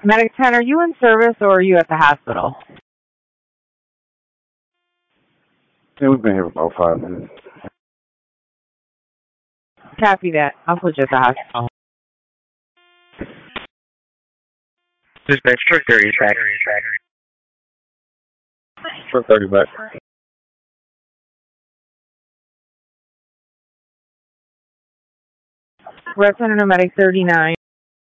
Medic 10, are you in service or are you at the hospital? Yeah, we've been here for about 5 minutes. Copy that. I'll put you at the hospital. Dispatch, truck 30 is back. Truck 30 back. Representative Medic 39.